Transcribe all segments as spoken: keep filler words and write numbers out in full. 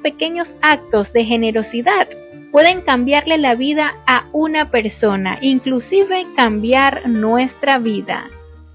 pequeños actos de generosidad pueden cambiarle la vida a una persona, inclusive cambiar nuestra vida.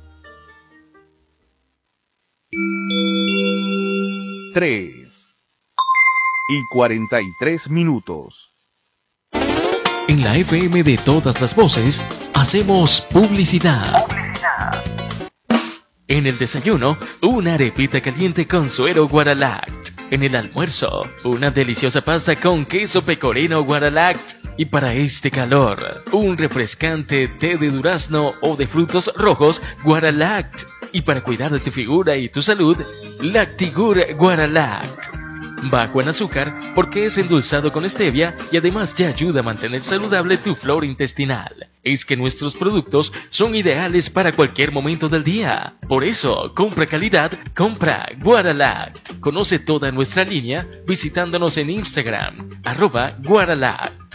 tres y cuarenta y tres minutos. En la F M de todas las voces, hacemos publicidad. Publicidad. En el desayuno, una arepita caliente con suero Guaralact. En el almuerzo, una deliciosa pasta con queso pecorino Guaralact. Y para este calor, un refrescante té de durazno o de frutos rojos Guaralact. Y para cuidar de tu figura y tu salud, Lactigur Guaralact. Bajo en azúcar porque es endulzado con stevia y además te ayuda a mantener saludable tu flora intestinal. Es que nuestros productos son ideales para cualquier momento del día. Por eso, compra calidad, compra Guaralact. Conoce toda nuestra línea visitándonos en Instagram, arroba Guaralact.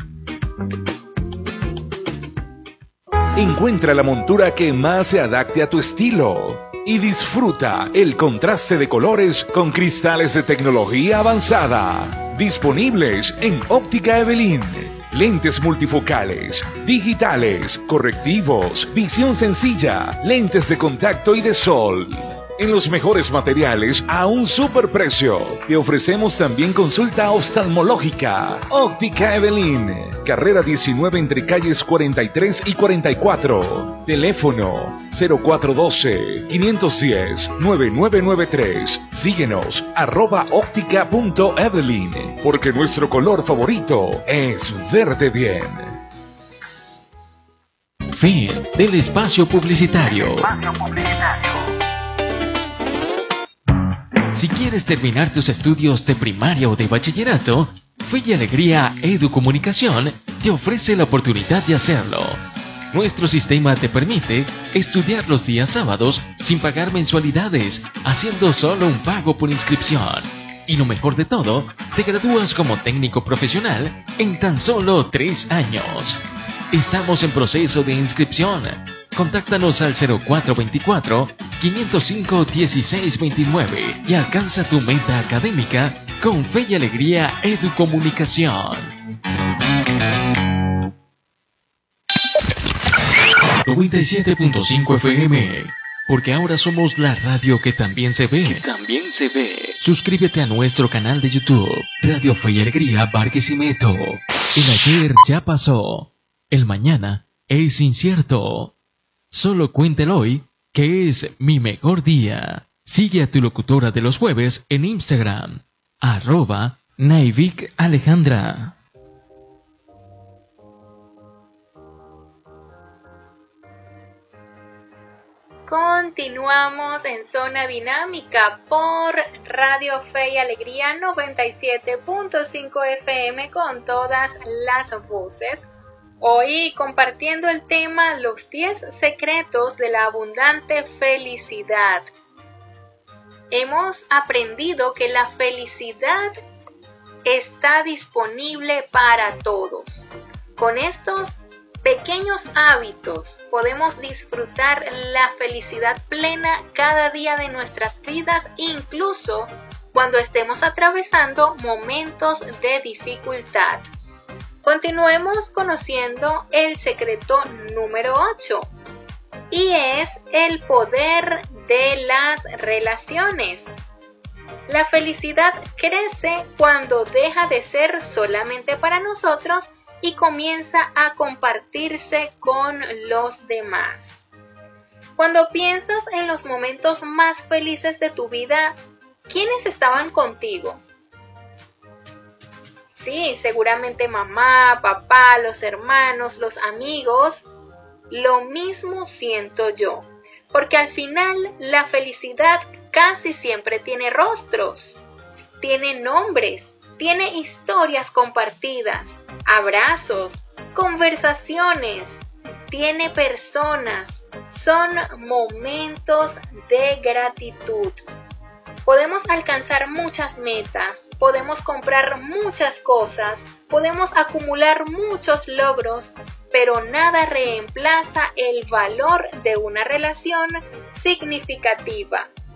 Encuentra la montura que más se adapte a tu estilo y disfruta el contraste de colores con cristales de tecnología avanzada. Disponibles en Óptica Evelyn. Lentes multifocales, digitales, correctivos, visión sencilla, lentes de contacto y de sol. En los mejores materiales a un superprecio. Te ofrecemos también consulta oftalmológica. Óptica Evelyn. Carrera diecinueve entre calles cuarenta y tres y cuarenta y cuatro. Teléfono cero cuatro uno dos, cinco uno cero, nueve nueve nueve tres. Síguenos arroba óptica punto evelyn. Porque nuestro color favorito es verde bien. Fin del espacio publicitario. Espacio publicitario. Si quieres terminar tus estudios de primaria o de bachillerato, Fe y Alegría Educomunicación te ofrece la oportunidad de hacerlo. Nuestro sistema te permite estudiar los días sábados sin pagar mensualidades, haciendo solo un pago por inscripción. Y lo mejor de todo, te gradúas como técnico profesional en tan solo tres años. Estamos en proceso de inscripción. Contáctanos al cero cuatro veinticuatro, quinientos cinco, dieciséis veintinueve y alcanza tu meta académica con Fe y Alegría Educomunicación. noventa y siete punto cinco F M, porque ahora somos la radio que también se ve. También se ve. Suscríbete a nuestro canal de YouTube, Radio Fe y Alegría Barquisimeto. El ayer ya pasó, el mañana es incierto. Solo cuéntelo hoy, que es mi mejor día. Sigue a tu locutora de los jueves en Instagram, arroba Naivik Alejandra. Continuamos en Zona Dinámica por Radio Fe y Alegría noventa y siete punto cinco F M con todas las voces. Hoy compartiendo el tema Los diez secretos de la abundante felicidad. Hemos aprendido que la felicidad está disponible para todos. Con estos pequeños hábitos podemos disfrutar la felicidad plena cada día de nuestras vidas, incluso cuando estemos atravesando momentos de dificultad. Continuemos conociendo el secreto número ocho, y es el poder de las relaciones. La felicidad crece cuando deja de ser solamente para nosotros y comienza a compartirse con los demás. Cuando piensas en los momentos más felices de tu vida, ¿quiénes estaban contigo? Sí, seguramente mamá, papá, los hermanos, los amigos. Lo mismo siento yo, porque al final la felicidad casi siempre tiene rostros, tiene nombres, tiene historias compartidas, abrazos, conversaciones, tiene personas, son momentos de gratitud. Podemos alcanzar muchas metas, podemos comprar muchas cosas, podemos acumular muchos logros, pero nada reemplaza el valor de una relación significativa.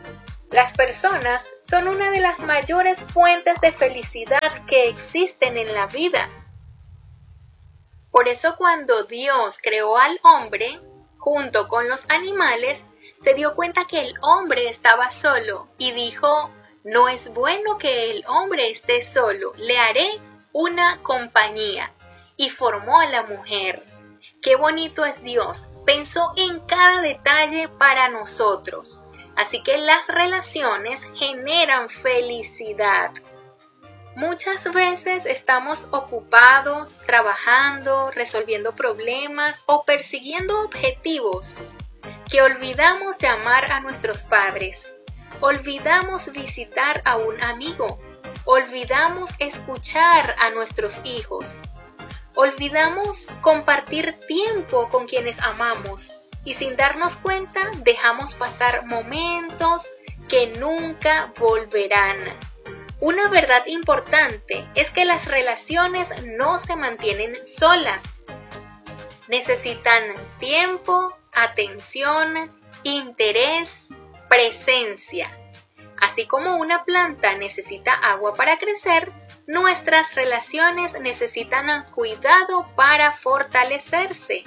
Las personas son una de las mayores fuentes de felicidad que existen en la vida. Por eso cuando Dios creó al hombre, junto con los animales, se dio cuenta que el hombre estaba solo y dijo, no es bueno que el hombre esté solo, le haré una compañía. Y formó a la mujer. Qué bonito es Dios, pensó en cada detalle para nosotros. Así que las relaciones generan felicidad. Muchas veces estamos ocupados, trabajando, resolviendo problemas o persiguiendo objetivos, que olvidamos llamar a nuestros padres, olvidamos visitar a un amigo, olvidamos escuchar a nuestros hijos, olvidamos compartir tiempo con quienes amamos y sin darnos cuenta dejamos pasar momentos que nunca volverán. Una verdad importante es que las relaciones no se mantienen solas. Necesitan tiempo, atención, interés, presencia. Así como una planta necesita agua para crecer, nuestras relaciones necesitan cuidado para fortalecerse.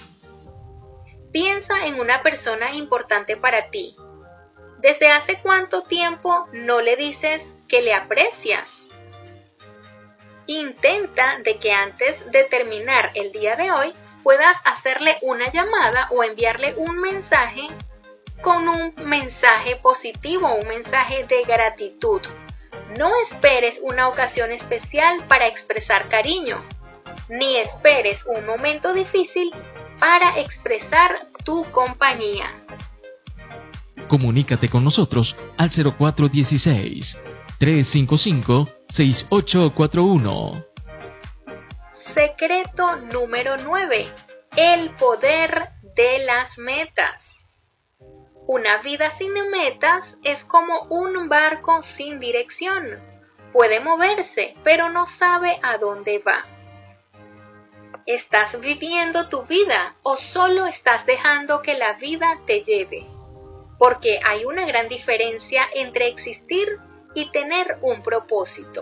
Piensa en una persona importante para ti. ¿Desde hace cuánto tiempo no le dices que le aprecias? Intenta de que antes de terminar el día de hoy puedas hacerle una llamada o enviarle un mensaje con un mensaje positivo, un mensaje de gratitud. No esperes una ocasión especial para expresar cariño, ni esperes un momento difícil para expresar tu compañía. Comunícate con nosotros al cero cuatro uno seis, tres cinco cinco, seis ocho cuatro uno. Secreto número nueve. El poder de las metas. Una vida sin metas es como un barco sin dirección. Puede moverse, pero no sabe a dónde va. ¿Estás viviendo tu vida o solo estás dejando que la vida te lleve? Porque hay una gran diferencia entre existir y tener un propósito.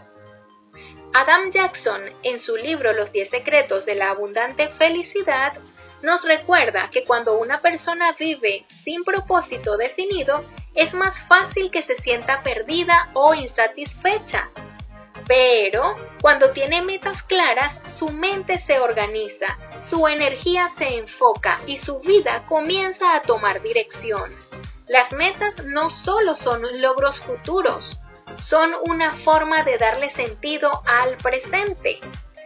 Adam Jackson, en su libro Los diez secretos de la abundante felicidad, nos recuerda que cuando una persona vive sin propósito definido, es más fácil que se sienta perdida o insatisfecha. Pero cuando tiene metas claras, su mente se organiza, su energía se enfoca y su vida comienza a tomar dirección. Las metas no solo son logros futuros, son una forma de darle sentido al presente.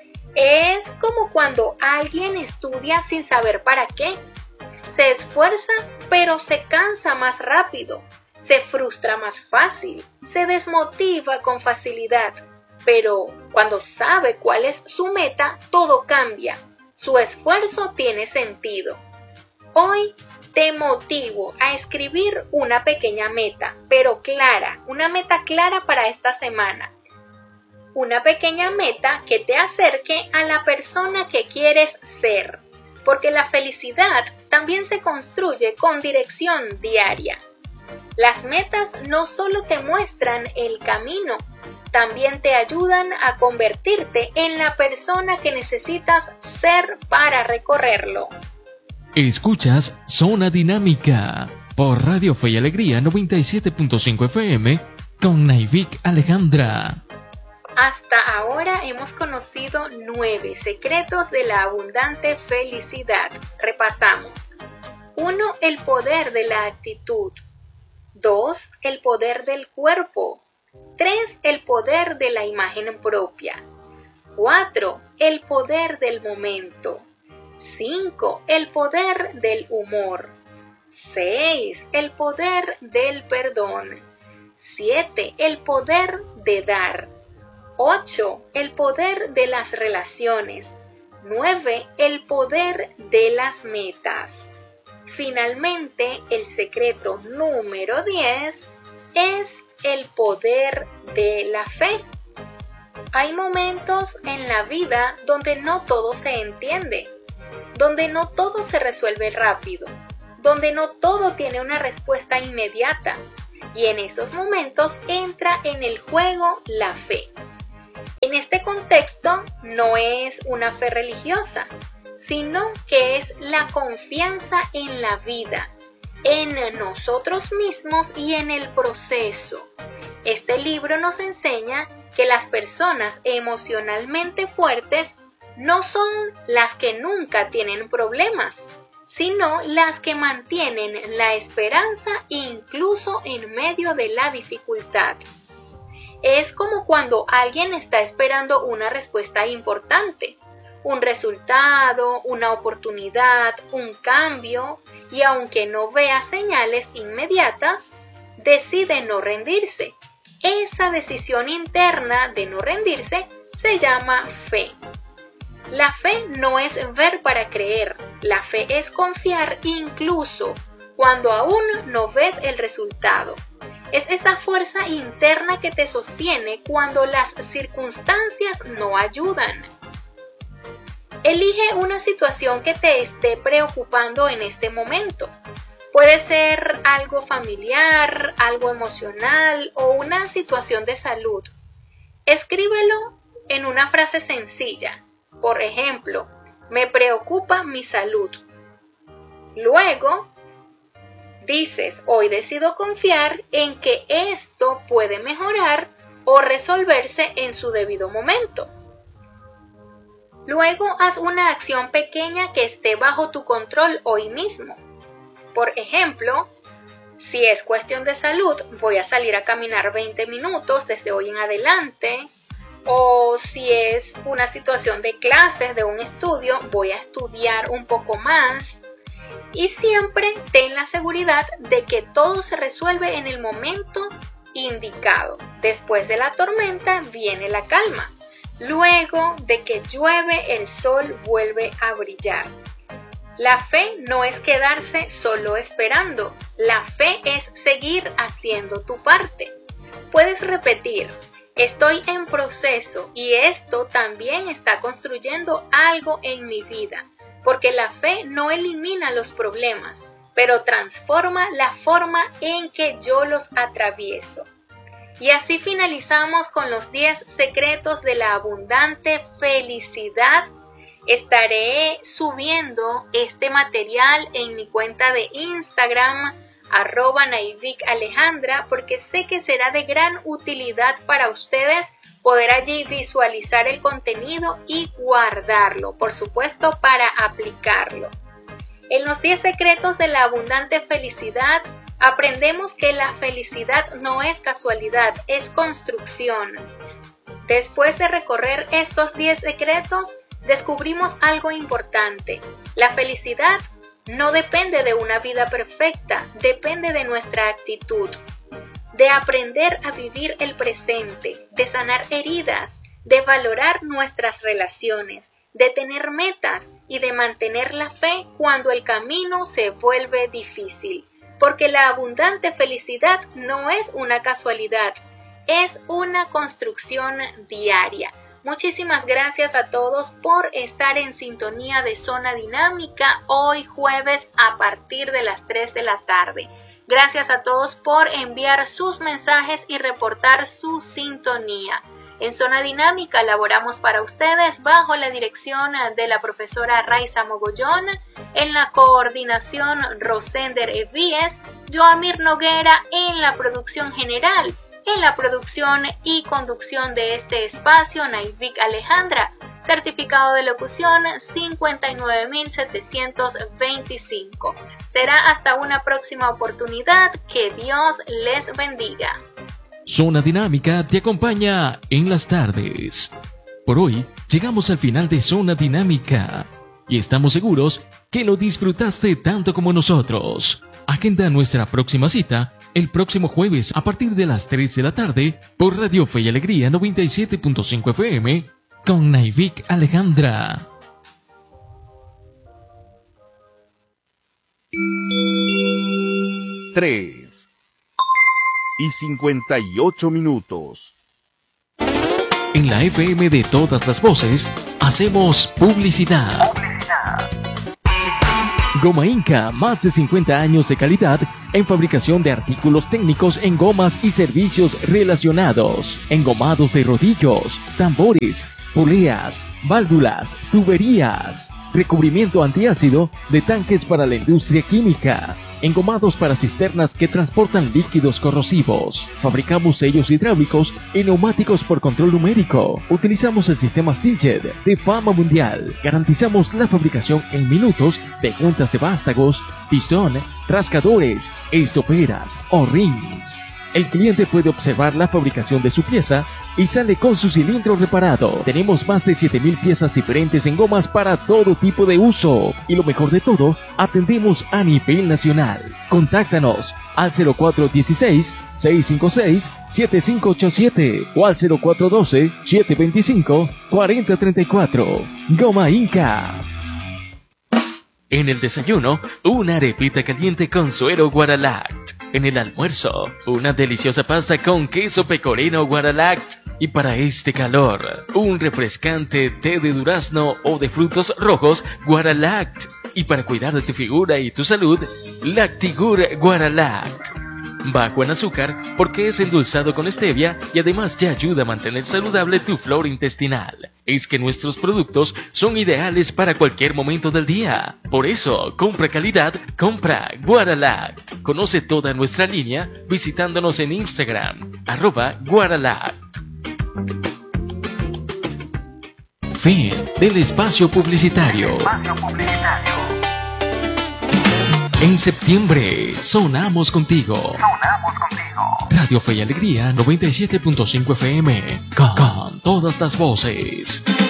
Es como cuando alguien estudia sin saber para qué. Se esfuerza, pero se cansa más rápido, se frustra más fácil, se desmotiva con facilidad. Pero cuando sabe cuál es su meta, todo cambia. Su esfuerzo tiene sentido. Hoy te motivo a escribir una pequeña meta, pero clara, una meta clara para esta semana. Una pequeña meta que te acerque a la persona que quieres ser, porque la felicidad también se construye con dirección diaria. Las metas no solo te muestran el camino, también te ayudan a convertirte en la persona que necesitas ser para recorrerlo. Escuchas Zona Dinámica por Radio Fe y Alegría noventa y siete punto cinco F M con Naivik Alejandra. Hasta ahora hemos conocido nueve secretos de la abundante felicidad. Repasamos. uno. El poder de la actitud. dos. El poder del cuerpo. tres. El poder de la imagen propia. cuatro. El poder del momento. cinco. El poder del humor. seis. El poder del perdón. siete. El poder de dar. ocho. El poder de las relaciones. nueve. El poder de las metas. Finalmente, el secreto número diez es el poder de la fe. Hay momentos en la vida donde no todo se entiende, donde no todo se resuelve rápido, donde no todo tiene una respuesta inmediata. y en esos momentos entra en el juego la fe. En este contexto no es una fe religiosa, sino que es la confianza en la vida, en nosotros mismos y en el proceso. Este libro nos enseña que las personas emocionalmente fuertes no son las que nunca tienen problemas, sino las que mantienen la esperanza incluso en medio de la dificultad. Es como cuando alguien está esperando una respuesta importante, un resultado, una oportunidad, un cambio, y aunque no vea señales inmediatas, decide no rendirse. Esa decisión interna de no rendirse se llama fe. La fe no es ver para creer, la fe es confiar incluso cuando aún no ves el resultado. Es esa fuerza interna que te sostiene cuando las circunstancias no ayudan. Elige una situación que te esté preocupando en este momento. Puede ser algo familiar, algo emocional o una situación de salud. Escríbelo en una frase sencilla. Por ejemplo, me preocupa mi salud. Luego, dices, hoy decido confiar en que esto puede mejorar o resolverse en su debido momento. Luego, haz una acción pequeña que esté bajo tu control hoy mismo. Por ejemplo, si es cuestión de salud, voy a salir a caminar veinte minutos desde hoy en adelante. O si es una situación de clases, de un estudio, voy a estudiar un poco más. Y siempre ten la seguridad de que todo se resuelve en el momento indicado. Después de la tormenta viene la calma. Luego de que llueve, el sol vuelve a brillar. La fe no es quedarse solo esperando. La fe es seguir haciendo tu parte. Puedes repetir, estoy en proceso y esto también está construyendo algo en mi vida. Porque la fe no elimina los problemas, pero transforma la forma en que yo los atravieso. Y así finalizamos con los diez secretos de la abundante felicidad. Estaré subiendo este material en mi cuenta de Instagram, arroba Naivik Alejandra, porque sé que será de gran utilidad para ustedes poder allí visualizar el contenido y guardarlo, por supuesto, para aplicarlo. En los diez secretos de la abundante felicidad, aprendemos que la felicidad no es casualidad, es construcción. Después de recorrer estos diez secretos, descubrimos algo importante. La felicidad no depende de una vida perfecta, depende de nuestra actitud. De aprender a vivir el presente, de sanar heridas, de valorar nuestras relaciones, de tener metas y de mantener la fe cuando el camino se vuelve difícil. Porque la abundante felicidad no es una casualidad, es una construcción diaria. Muchísimas gracias a todos por estar en sintonía de Zona Dinámica hoy jueves a partir de las tres de la tarde. Gracias a todos por enviar sus mensajes y reportar su sintonía. En Zona Dinámica laboramos para ustedes bajo la dirección de la profesora Raiza Mogollón, en la coordinación Rosender Evíes, Joamir Noguera en la producción general, en la producción y conducción de este espacio Naivik Alejandra, certificado de locución cincuenta y nueve mil setecientos veinticinco. Será hasta una próxima oportunidad, que Dios les bendiga. Zona Dinámica te acompaña en las tardes. Por hoy llegamos al final de Zona Dinámica y estamos seguros que lo disfrutaste tanto como nosotros. Agenda nuestra próxima cita el próximo jueves a partir de las tres de la tarde por Radio Fe y Alegría noventa y siete punto cinco F M con Naivik Alejandra. tres y cincuenta y ocho minutos. En la F M de todas las voces hacemos publicidad. Goma Inca, más de cincuenta años de calidad en fabricación de artículos técnicos en gomas y servicios relacionados, engomados de rodillos, tambores, poleas, válvulas, tuberías, recubrimiento antiácido de tanques para la industria química, engomados para cisternas que transportan líquidos corrosivos. Fabricamos sellos hidráulicos y neumáticos por control numérico. Utilizamos el sistema Siljet de fama mundial. Garantizamos la fabricación en minutos de juntas de vástagos, pistón, rascadores, estoperas o rings. El cliente puede observar la fabricación de su pieza y sale con su cilindro reparado. Tenemos más de siete mil piezas diferentes en gomas para todo tipo de uso. Y lo mejor de todo, atendemos a nivel nacional. Contáctanos al cero cuatro uno seis, seis cinco seis, siete cinco ocho siete o al cero cuatro uno dos, siete dos cinco, cuatro cero tres cuatro. Goma Inca. En el desayuno, una arepita caliente con suero Guaralact. En el almuerzo, una deliciosa pasta con queso pecorino Guaralact. Y para este calor, un refrescante té de durazno o de frutos rojos Guaralact. Y para cuidar de tu figura y tu salud, Lactigur Guaralact. Bajo en azúcar porque es endulzado con stevia y además ya ayuda a mantener saludable tu flora intestinal. Es que nuestros productos son ideales para cualquier momento del día. Por eso, compra calidad, compra Guaralact. Conoce toda nuestra línea visitándonos en Instagram, arroba Guaralact. Fin del espacio publicitario. Espacio publicitario. En septiembre, sonamos contigo. Sonamos contigo. Radio Fe y Alegría noventa y siete punto cinco F M. Con, con todas las voces.